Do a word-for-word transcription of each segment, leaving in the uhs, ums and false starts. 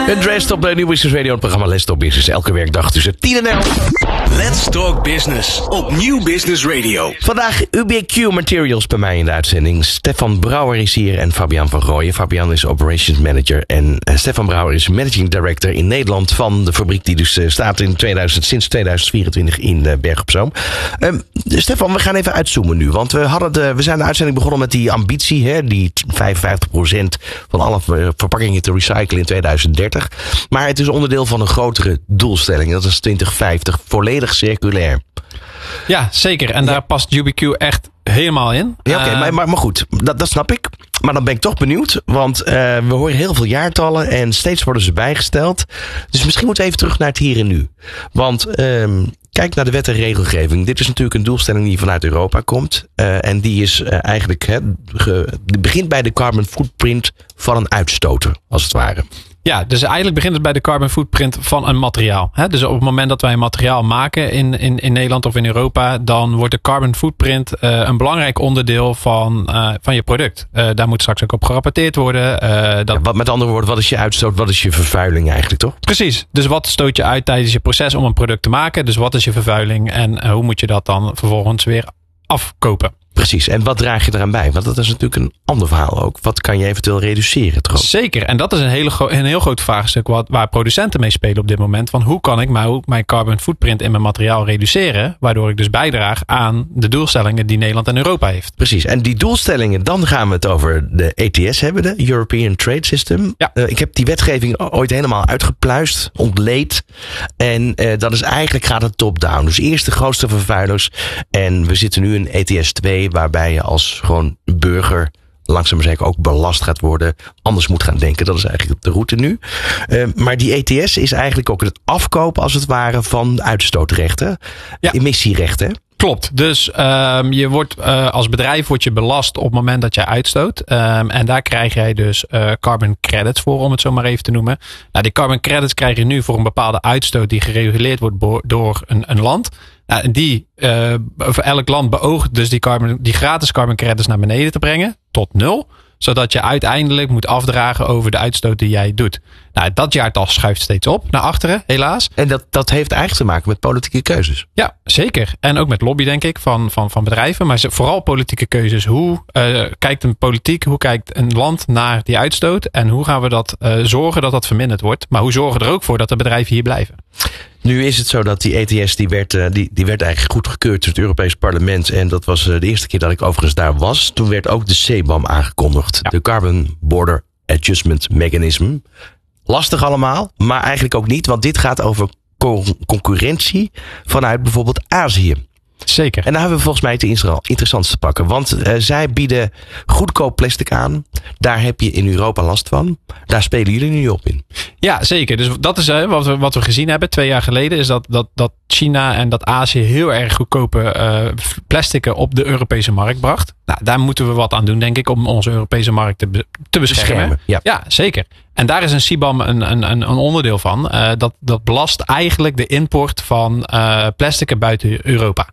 Een Dressed op de Nieuw Business Radio, het programma Let's Talk Business. Elke werkdag tussen tien en elf. Let's Talk Business op Nieuw Business Radio. Vandaag U B Q Materials bij mij in de uitzending. Stefan Brouwer is hier en Fabian van Rooyen. Fabian is Operations Manager en uh, Stefan Brouwer is Managing Director in Nederland van de fabriek die dus uh, staat in tweeduizend, sinds tweeduizend vierentwintig in uh, Berg op Zoom. Um, Stefan, we gaan even uitzoomen nu, want we, hadden de, we zijn de uitzending begonnen met die ambitie, hè, die vijfenvijftig procent van alle verpakkingen te recyclen in tweeduizend dertig. Maar het is onderdeel van een grotere doelstelling. Dat is twintig vijftig, volledig circulair. Ja, zeker. En ja. Daar past U B Q echt helemaal in. Ja, oké, okay, uh, maar, maar, maar goed, dat, dat snap ik. Maar dan ben ik toch benieuwd, want uh, we horen heel veel jaartallen en steeds worden ze bijgesteld. Dus misschien moeten we even terug naar het hier en nu. Want um, kijk naar de wet en regelgeving. Dit is natuurlijk een doelstelling die vanuit Europa komt. Uh, en die is uh, eigenlijk, hè, ge, die begint bij de carbon footprint van een uitstoter, als het ware. Ja, dus eigenlijk begint het bij de carbon footprint van een materiaal. Hè? Dus op het moment dat wij een materiaal maken in, in, in Nederland of in Europa, dan wordt de carbon footprint uh, een belangrijk onderdeel van, uh, van je product. Uh, daar moet straks ook op gerapporteerd worden. Uh, dat... ja, wat, met andere woorden, wat is je uitstoot, wat is je vervuiling eigenlijk, toch? Precies. Dus wat stoot je uit tijdens je proces om een product te maken? Dus wat is je vervuiling en uh, hoe moet je dat dan vervolgens weer afkopen? Precies. En wat draag je eraan bij? Want dat is natuurlijk een ander verhaal ook. Wat kan je eventueel reduceren? Trouwens? Zeker. En dat is een, hele gro- een heel groot vraagstuk wat, waar producenten mee spelen op dit moment. Van hoe kan ik mijn, mijn carbon footprint in mijn materiaal reduceren? Waardoor ik dus bijdraag aan de doelstellingen die Nederland en Europa heeft. Precies. En die doelstellingen, dan gaan we het over de E T S hebben. De European Trade System. Ja. Uh, ik heb die wetgeving ooit helemaal uitgepluist, ontleed. En uh, dat is eigenlijk gaat het top-down. Dus eerst de grootste vervuilers. En we zitten nu in E T S twee. Waarbij je als gewoon burger langzaam maar zeker ook belast gaat worden. Anders moet gaan denken. Dat is eigenlijk de route nu. Uh, maar die E T S is eigenlijk ook het afkopen als het ware van uitstootrechten. Ja. Emissierechten. Klopt. Dus um, je wordt uh, als bedrijf wordt je belast op het moment dat jij uitstoot. Um, en daar krijg jij dus uh, carbon credits voor, om het zo maar even te noemen. Nou, die carbon credits krijg je nu voor een bepaalde uitstoot die gereguleerd wordt bo- door een, een land. Nou, die uh, voor elk land beoogt dus die, carbon, die gratis carbon credits naar beneden te brengen tot nul. Zodat je uiteindelijk moet afdragen over de uitstoot die jij doet. Nou, dat jaartal schuift steeds op naar achteren, helaas. En dat, dat heeft eigenlijk te maken met politieke keuzes. Ja, zeker. En ook met lobby, denk ik, van, van, van bedrijven. Maar vooral politieke keuzes. Hoe uh, kijkt een politiek, hoe kijkt een land naar die uitstoot? En hoe gaan we dat uh, zorgen dat dat verminderd wordt? Maar hoe zorgen we er ook voor dat de bedrijven hier blijven? Nu is het zo dat die E T S die werd, die, die werd eigenlijk goedgekeurd door het Europees Parlement. En dat was de eerste keer dat ik overigens daar was. Toen werd ook de C B A M aangekondigd. Ja. De Carbon Border Adjustment Mechanism. Lastig allemaal, maar eigenlijk ook niet. Want dit gaat over co- concurrentie vanuit bijvoorbeeld Azië. Zeker. En daar hebben we volgens mij het interessantste te pakken. Want uh, zij bieden goedkoop plastic aan. Daar heb je in Europa last van. Daar spelen jullie nu op in. Ja, zeker. Dus dat is uh, wat, we, wat we gezien hebben twee jaar geleden. Is dat, dat, dat China en dat Azië heel erg goedkope uh, plastieken op de Europese markt bracht. Nou, daar moeten we wat aan doen, denk ik, om onze Europese markt te, be- te beschermen. beschermen ja. ja, zeker. En daar is een C B A M een, een, een, een onderdeel van. Uh, dat, dat belast eigenlijk de import van uh, plastieken buiten Europa.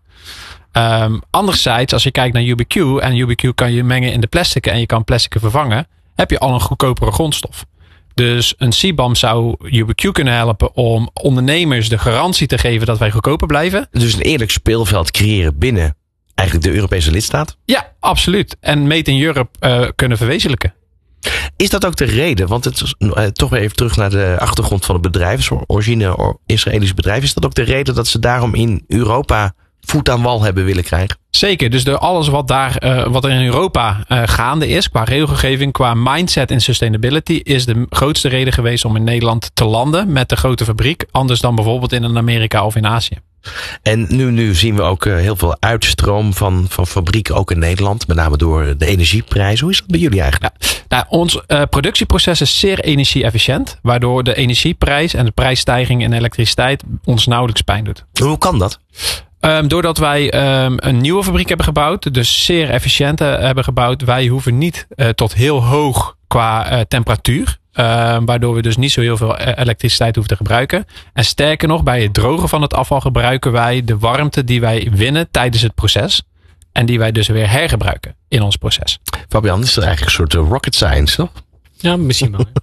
Um, anderzijds, als je kijkt naar U B Q en U B Q kan je mengen in de plastic en je kan plastic vervangen, heb je al een goedkopere grondstof. Dus een C B A M zou U B Q kunnen helpen om ondernemers de garantie te geven dat wij goedkoper blijven. Dus een eerlijk speelveld creëren binnen eigenlijk de Europese lidstaat? Ja, absoluut. En Made in Europe uh, kunnen verwezenlijken. Is dat ook de reden? Want het is uh, toch weer even terug naar de achtergrond van het bedrijf. Zo'n origine Israëlisch bedrijf. Is dat ook de reden dat ze daarom in Europa voet aan wal hebben willen krijgen? Zeker. Dus door alles wat, daar, uh, wat er in Europa uh, gaande is, qua regelgeving, qua mindset en sustainability, is de grootste reden geweest om in Nederland te landen met de grote fabriek. Anders dan bijvoorbeeld in Amerika of in Azië. En nu, nu zien we ook uh, heel veel uitstroom van, van fabrieken, ook in Nederland. Met name door de energieprijs. Hoe is dat bij jullie eigenlijk? Ja, nou, ons uh, productieproces is zeer energie-efficiënt. Waardoor de energieprijs en de prijsstijging in elektriciteit ons nauwelijks pijn doet. Hoe kan dat? Um, doordat wij um, een nieuwe fabriek hebben gebouwd. Dus zeer efficiënt uh, hebben gebouwd. Wij hoeven niet uh, tot heel hoog qua uh, temperatuur. Uh, waardoor we dus niet zo heel veel elektriciteit hoeven te gebruiken. En sterker nog, bij het drogen van het afval gebruiken wij de warmte die wij winnen tijdens het proces. En die wij dus weer hergebruiken in ons proces. Fabian, is dat eigenlijk een soort rocket science, toch? Ja, misschien wel.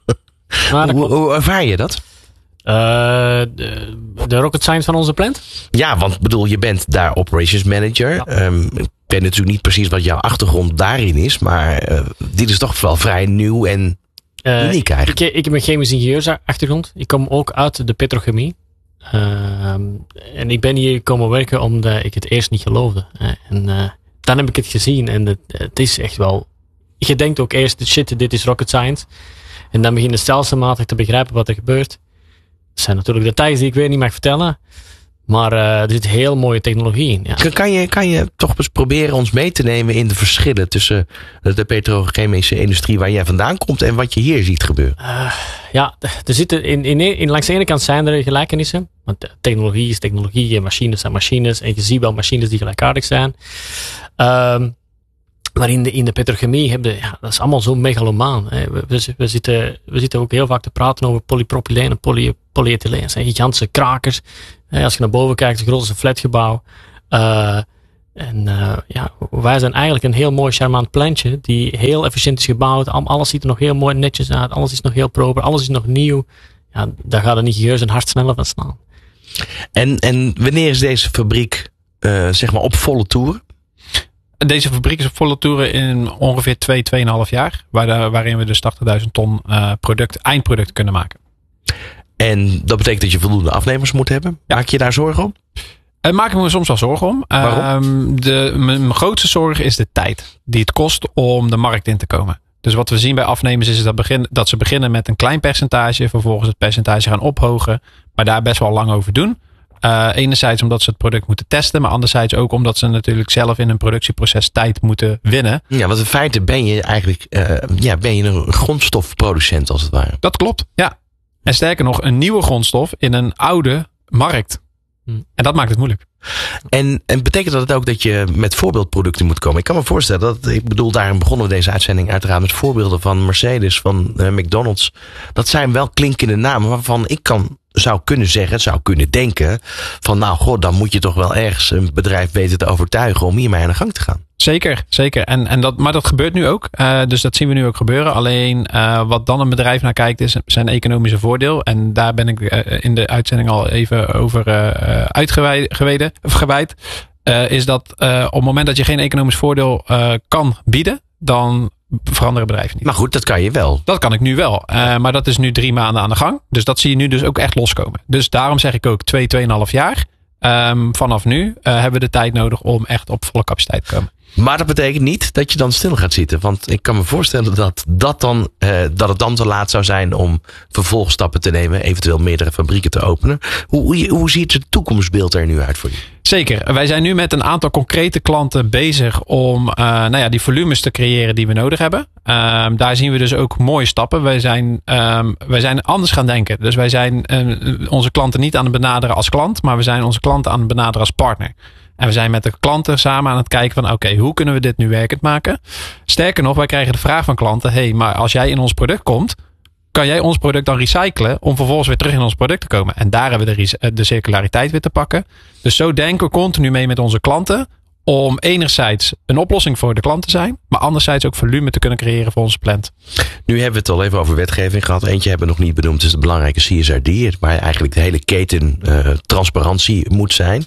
hoe, hoe ervaar je dat? Uh, de, de rocket science van onze plant? Ja, want bedoel, je bent daar operations manager. Ja. Um, ik weet natuurlijk niet precies wat jouw achtergrond daarin is. Maar uh, dit is toch wel vrij nieuw en uh, uniek eigenlijk. Ik, ik heb een chemisch ingenieursachtergrond. Ik kom ook uit de petrochemie. Uh, en ik ben hier komen werken omdat ik het eerst niet geloofde. En uh, dan heb ik het gezien. En het, het is echt wel... Je denkt ook eerst, shit, dit is rocket science. En dan begin je stelselmatig te begrijpen wat er gebeurt. Dat zijn natuurlijk details die ik weer niet mag vertellen. Maar uh, er zit heel mooie technologie in. Ja. Kan, je, kan je toch eens proberen ons mee te nemen in de verschillen tussen de petrochemische industrie waar jij vandaan komt en wat je hier ziet gebeuren? Uh, ja, er zitten in, in, in, langs de ene kant zijn er gelijkenissen. Want technologie is technologie en machines zijn machines. En je ziet wel machines die gelijkaardig zijn. Um, Maar in de, in de petrochemie heb je, ja, dat is allemaal zo megalomaan. Hè. We, we, we, zitten, we zitten ook heel vaak te praten over polypropyleen en poly, polyethyleen. Dat zijn gigantische krakers. Hè, als je naar boven kijkt, het grootste flatgebouw. Uh, en uh, ja, wij zijn eigenlijk een heel mooi charmant plantje die heel efficiënt is gebouwd. Alles ziet er nog heel mooi netjes uit. Alles is nog heel proper. Alles is nog nieuw. Ja, daar gaat een ingenieur een hart sneller van slaan. En, en wanneer is deze fabriek uh, zeg maar op volle toer? Deze fabriek is op volle toeren in ongeveer twee, tweeënhalf jaar. Waar de, waarin we dus tachtigduizend ton uh, product, eindproduct kunnen maken. En dat betekent dat je voldoende afnemers moet hebben. Ja. Maak je daar zorgen om? Daar maak ik me soms wel zorgen om. Waarom? Um, de, mijn, mijn grootste zorg is de tijd die het kost om de markt in te komen. Dus wat we zien bij afnemers is dat, begin, dat ze beginnen met een klein percentage. Vervolgens het percentage gaan ophogen. Maar daar best wel lang over doen. Uh, enerzijds omdat ze het product moeten testen. Maar anderzijds ook omdat ze natuurlijk zelf in een productieproces tijd moeten winnen. Ja, want in feite ben je eigenlijk uh, ja, ben je een grondstofproducent als het ware. Dat klopt, ja. En sterker nog, een nieuwe grondstof in een oude markt. Hm. En dat maakt het moeilijk. En, en betekent dat ook dat je met voorbeeldproducten moet komen? Ik kan me voorstellen dat, ik bedoel, daarin begonnen we deze uitzending uiteraard met voorbeelden van Mercedes, van uh, McDonald's. Dat zijn wel klinkende namen waarvan ik kan, zou kunnen zeggen, zou kunnen denken van nou god, dan moet je toch wel ergens een bedrijf weten te overtuigen om hiermee aan de gang te gaan. Zeker, zeker. En, en dat, maar dat gebeurt nu ook. Uh, dus dat zien we nu ook gebeuren. Alleen uh, wat dan een bedrijf naar kijkt is zijn economische voordeel. En daar ben ik uh, in de uitzending al even over uh, uitgeweid. Of gewijd. Uh, is dat uh, op het moment dat je geen economisch voordeel uh, kan bieden, dan veranderen bedrijven niet. Maar goed, dat kan je wel. Dat kan ik nu wel. Uh, maar dat is nu drie maanden aan de gang. Dus dat zie je nu dus ook echt loskomen. Dus daarom zeg ik ook twee, tweeënhalf jaar. Um, vanaf nu uh, hebben we de tijd nodig om echt op volle capaciteit te komen. Maar dat betekent niet dat je dan stil gaat zitten. Want ik kan me voorstellen dat, dat, dan, uh, dat het dan te laat zou zijn om vervolgstappen te nemen. Eventueel meerdere fabrieken te openen. Hoe, hoe, hoe ziet het toekomstbeeld er nu uit voor je? Zeker. Wij zijn nu met een aantal concrete klanten bezig om uh, nou ja, die volumes te creëren die we nodig hebben. Uh, daar zien we dus ook mooie stappen. Wij zijn, um, wij zijn anders gaan denken. Dus wij zijn uh, onze klanten niet aan het benaderen als klant. Maar we zijn onze klanten aan het benaderen als partner. En we zijn met de klanten samen aan het kijken van oké, okay, hoe kunnen we dit nu werkend maken? Sterker nog, wij krijgen de vraag van klanten, hé, hey, maar als jij in ons product komt, kan jij ons product dan recyclen om vervolgens weer terug in ons product te komen? En daar hebben we de, de circulariteit weer te pakken. Dus zo denken we continu mee met onze klanten om enerzijds een oplossing voor de klant te zijn, maar anderzijds ook volume te kunnen creëren voor onze plant. Nu hebben we het al even over wetgeving gehad. Eentje hebben we nog niet benoemd. Het is de belangrijke C S R D, waar eigenlijk de hele keten uh, transparantie moet zijn.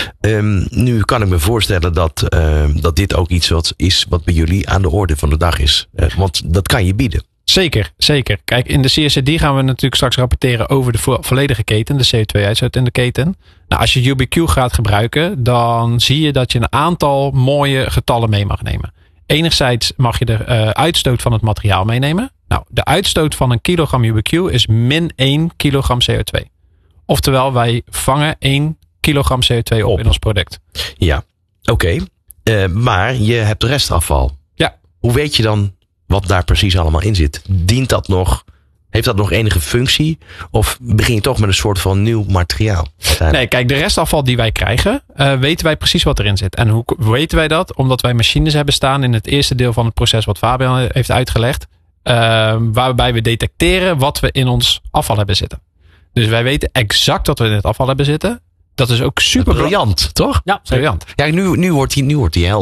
Um, nu kan ik me voorstellen dat, uh, dat dit ook iets wat is wat bij jullie aan de orde van de dag is. Uh, want dat kan je bieden. Zeker, zeker. Kijk, in de C S R D gaan we natuurlijk straks rapporteren over de vo- volledige keten, de C O twee uitstoot in de keten. Nou, als je U B Q gaat gebruiken, dan zie je dat je een aantal mooie getallen mee mag nemen. Enerzijds mag je de uh, uitstoot van het materiaal meenemen. Nou, de uitstoot van een kilogram U B Q is min één kilogram C O twee. Oftewel, wij vangen één kilogram C O twee op, op. in ons product. Ja, oké. Okay. Uh, maar je hebt restafval. Ja. Hoe weet je dan wat daar precies allemaal in zit? Dient dat nog? Heeft dat nog enige functie? Of begin je toch met een soort van nieuw materiaal? Nee, kijk, de restafval die wij krijgen, uh, weten wij precies wat erin zit. En hoe weten wij dat? Omdat wij machines hebben staan in het eerste deel van het proces wat Fabian heeft uitgelegd. Uh, waarbij we detecteren wat we in ons afval hebben zitten. Dus wij weten exact wat we in het afval hebben zitten. Dat is ook super briljant, toch? Ja, briljant. Ja, nu, nu wordt die, nu wordt die helder.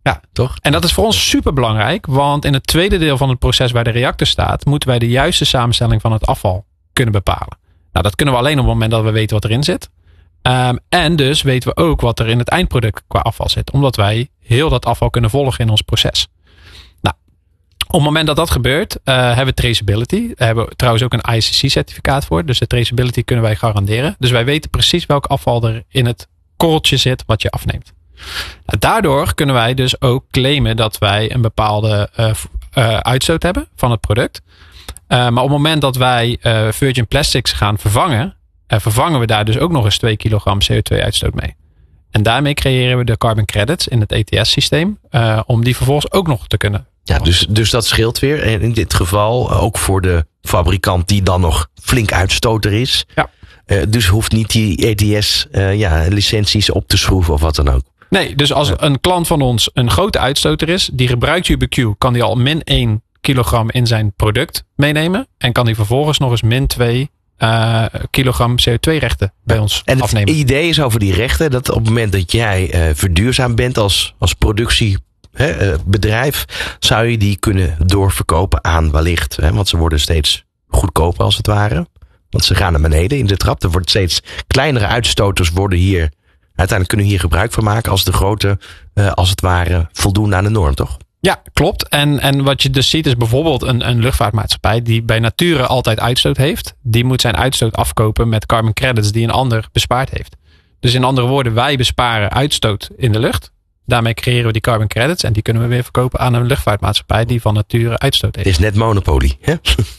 Ja, toch? En dat is voor ons super belangrijk. Want in het tweede deel van het proces waar de reactor staat, moeten wij de juiste samenstelling van het afval kunnen bepalen. Nou, dat kunnen we alleen op het moment dat we weten wat erin zit. Um, en dus weten we ook wat er in het eindproduct qua afval zit. Omdat wij heel dat afval kunnen volgen in ons proces. Nou, op het moment dat dat gebeurt, uh, hebben we traceability. Daar hebben we trouwens ook een I C C-certificaat voor. Dus de traceability kunnen wij garanderen. Dus wij weten precies welk afval er in het korreltje zit wat je afneemt. Nou, daardoor kunnen wij dus ook claimen dat wij een bepaalde uh, uh, uitstoot hebben van het product. Uh, maar op het moment dat wij uh, virgin plastics gaan vervangen, uh, vervangen we daar dus ook nog eens twee kilogram C O twee uitstoot mee. En daarmee creëren we de carbon credits in het E T S-systeem, uh, om die vervolgens ook nog te kunnen. Ja, dus, dus dat scheelt weer. En in dit geval ook voor de fabrikant die dan nog flink uitstoter is. Ja. Uh, dus hoeft niet die E T S uh, ja, licenties op te schroeven of wat dan ook. Nee, dus als een klant van ons een grote uitstoter is, die gebruikt U B Q, kan die al min één kilogram in zijn product meenemen. En kan die vervolgens nog eens min twee uh, kilogram C O twee rechten bij ons en het afnemen. Het idee is over die rechten dat op het moment dat jij uh, verduurzaam bent als, als productiebedrijf, uh, zou je die kunnen doorverkopen aan wellicht. Hè, want ze worden steeds goedkoper als het ware. Want ze gaan naar beneden in de trap. Er wordt steeds kleinere uitstoters worden hier. Uiteindelijk kunnen we hier gebruik van maken als de grote, uh, als het ware, voldoen aan de norm, toch? Ja, klopt. En, en wat je dus ziet is bijvoorbeeld een, een luchtvaartmaatschappij die bij nature altijd uitstoot heeft. Die moet zijn uitstoot afkopen met carbon credits die een ander bespaard heeft. Dus in andere woorden, wij besparen uitstoot in de lucht. Daarmee creëren we die carbon credits en die kunnen we weer verkopen aan een luchtvaartmaatschappij die van nature uitstoot heeft. Het is net monopolie. Hè?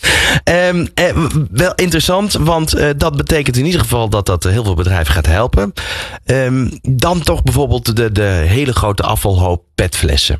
um, eh, wel interessant, want uh, dat betekent in ieder geval dat dat heel veel bedrijven gaat helpen. Um, dan toch bijvoorbeeld de, de hele grote afvalhoop petflessen.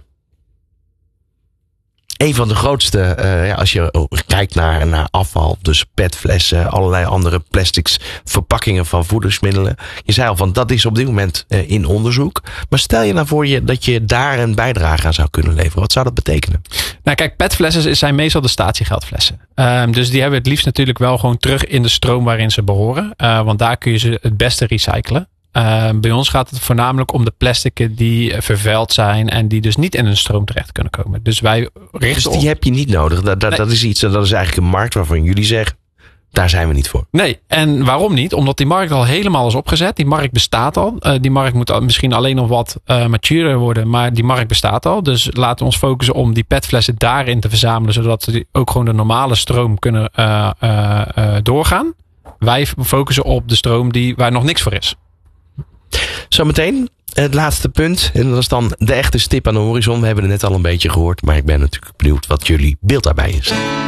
Een van de grootste, uh, ja, als je kijkt naar, naar afval, dus petflessen, allerlei andere plastics, verpakkingen van voedingsmiddelen. Je zei al van, dat is op dit moment uh, in onderzoek. Maar stel je nou voor je dat je daar een bijdrage aan zou kunnen leveren. Wat zou dat betekenen? Nou kijk, petflessen zijn meestal de statiegeldflessen. Um, dus die hebben we het liefst natuurlijk wel gewoon terug in de stroom waarin ze behoren. Uh, want daar kun je ze het beste recyclen. Uh, bij ons gaat het voornamelijk om de plastics die vervuild zijn en die dus niet in een stroom terecht kunnen komen. Dus wij richten Dus die op... heb je niet nodig. Dat, dat, Nee. dat is iets, dat is eigenlijk een markt waarvan jullie zeggen, daar zijn we niet voor. Nee, en waarom niet? Omdat die markt al helemaal is opgezet. Die markt bestaat al. Uh, die markt moet al misschien alleen nog wat uh, matuurder worden, maar die markt bestaat al. Dus laten we ons focussen om die petflessen daarin te verzamelen, zodat we ook gewoon de normale stroom kunnen uh, uh, uh, doorgaan. Wij focussen op de stroom die, waar nog niks voor is. Zometeen het laatste punt. En dat is dan de echte stip aan de horizon. We hebben het net al een beetje gehoord. Maar ik ben natuurlijk benieuwd wat jullie beeld daarbij is.